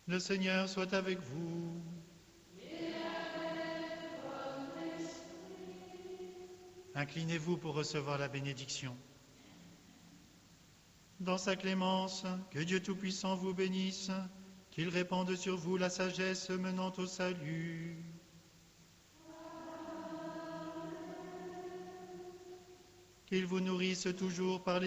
Le Seigneur soit avec vous. Inclinez-vous pour recevoir la bénédiction. Dans sa clémence, que Dieu Tout-Puissant vous bénisse, qu'il répande sur vous la sagesse menant au salut. Qu'il vous nourrisse toujours par les